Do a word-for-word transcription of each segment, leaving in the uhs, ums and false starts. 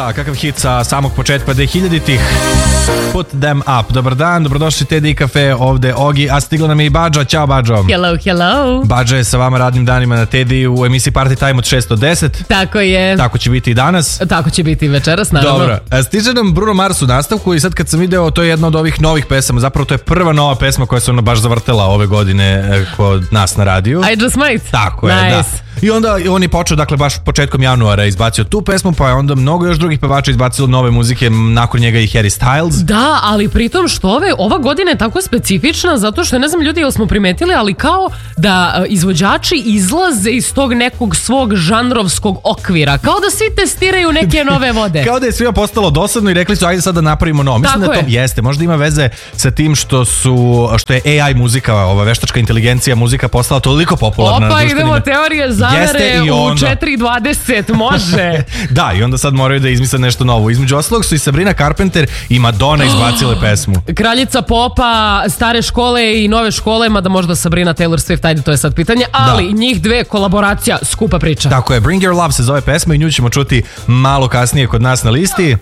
Da, kakav hit sa samog početka dve hiljaditih. Put them up. Dobar dan, dobrodošli Teddy Cafe, ovde Ogi, a stigla nam je i Badža. Ćao Badžo. Hello, hello. Badža je sa vama radnim danima na Teddy u emisiji Party Time od šest do deset. Tako je. Tako će biti i danas. Tako će biti i večeras, naravno. Dobro, stiže nam Bruno Mars u nastavku i sad kad sam video, to je jedna od ovih novih pesama, zapravo to je prva nova pesma koja se ona baš zavrtela ove godine kod nas na radiju. I just might. Tako je, nice. da. I onda on je počeo, dakle, baš početkom januara izbacio tu pesmu, pa je onda mnogo još drugih pevača izbacilo nove muzike, nakon njega i Harry Styles. Da, ali pritom što ove, ova godina je tako specifična, zato što, ne znam ljudi, jel smo primetili, ali kao da izvođači izlaze iz tog nekog svog žanrovskog okvira, kao da svi testiraju neke nove vode. Kao da je svima postalo dosadno i rekli su, ajde sad da napravimo novo. Mislim tako da to je. jeste, možda ima veze sa tim što su, što je A I muzika, ova veštačka inteligencija muzika postala toliko popularna. Opa, na idemo teorije zavere u četiri dvadeset, može. Da, i onda sad moraju da izmisle nešto novo. Između ostalog su i Sabrina Carpenter i Madonna izbacile pesmu. Kraljica popa, stare škole i nove škole, mada možda Sabrina Taylor Swift, ajde, to je sad pitanje, ali da. Njih dve, kolaboracija, skupa priča. Tako je, Bring Your Love se zove pesma i nju ćemo čuti malo kasnije kod nas na listi.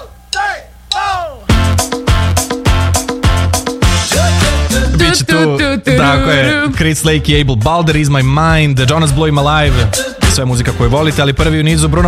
Biće tu, tako je, Chris Lake i Abel Balder, Is My Mind, Jonas Blue, I'm Alive, sve muzika koju volite, ali prvi u nizu Bruno